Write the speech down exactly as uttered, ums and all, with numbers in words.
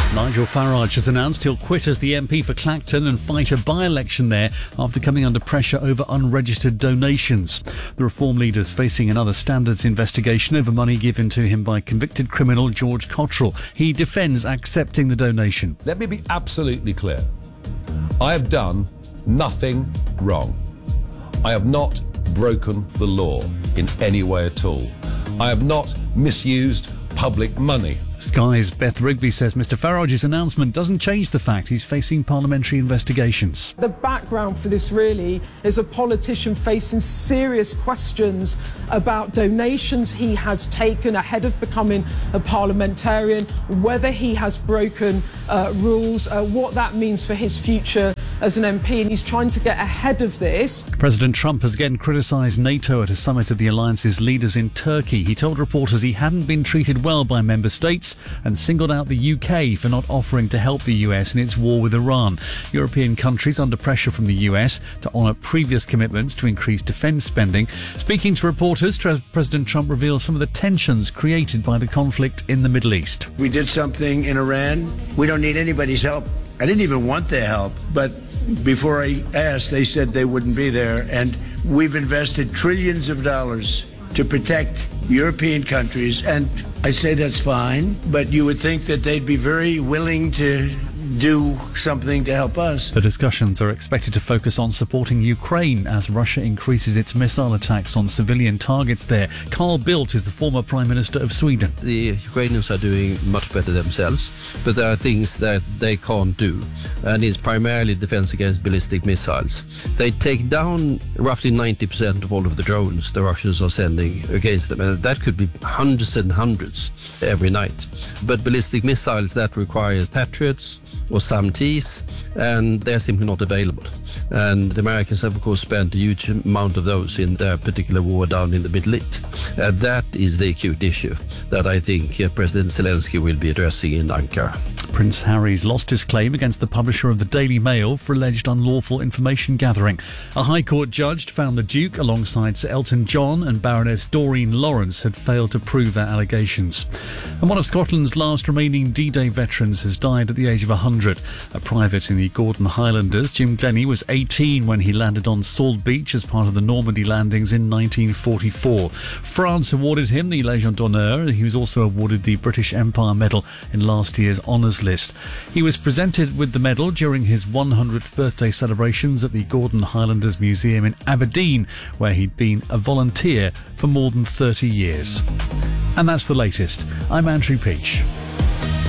Nigel Farage has announced he'll quit as the M P for Clacton and fight a by-election there after coming under pressure over unregistered donations. The Reform leader's facing another standards investigation over money given to him by convicted criminal George Cottrell. He defends accepting the donation. Let me be absolutely clear. I have done nothing wrong. I have not broken the law in any way at all. I have not misused public money. Sky's Beth Rigby says Mr Farage's announcement doesn't change the fact he's facing parliamentary investigations. The background for this really is a politician facing serious questions about donations he has taken ahead of becoming a parliamentarian, whether he has broken uh, rules, uh, what that means for his future as an M P, and he's trying to get ahead of this. President Trump has again criticised NATO at a summit of the alliance's leaders in Turkey. He told reporters he hadn't been treated well by member states and singled out the U K for not offering to help the U S in its war with Iran. European countries under pressure from the U S to honour previous commitments to increase defence spending. Speaking to reporters, President Trump revealed some of the tensions created by the conflict in the Middle East. We did something in Iran. We don't need anybody's help. I didn't even want their help, but before I asked, they said they wouldn't be there. And we've invested trillions of dollars to protect European countries, and I say that's fine, but you would think that they'd be very willing to do something to help us. The discussions are expected to focus on supporting Ukraine as Russia increases its missile attacks on civilian targets there. Carl Bildt is the former Prime Minister of Sweden. The Ukrainians are doing much better themselves, but there are things that they can't do, and it's primarily defense against ballistic missiles. They take down roughly ninety percent of all of the drones the Russians are sending against them, and that could be hundreds and hundreds every night. But ballistic missiles that require Patriots or SAM-Ts, and they're simply not available. And the Americans have, of course, spent a huge amount of those in their particular war down in the Middle East. Uh, that is the acute issue that I think uh, President Zelensky will be addressing in Ankara. Prince Harry's lost his claim against the publisher of the Daily Mail for alleged unlawful information gathering. A High Court judge found the Duke, alongside Sir Elton John and Baroness Doreen Lawrence, had failed to prove their allegations. And one of Scotland's last remaining D-Day veterans has died at the age of one hundred. A private in the Gordon Highlanders, Jim Glennie, was eighteen when he landed on Salt Beach as part of the Normandy landings in nineteen forty-four. France awarded him the Légion d'honneur. He was also awarded the British Empire Medal in last year's honours list. He was presented with the medal during his one hundredth birthday celebrations at the Gordon Highlanders Museum in Aberdeen, where he'd been a volunteer for more than thirty years. And that's the latest. I'm Andrew Peach.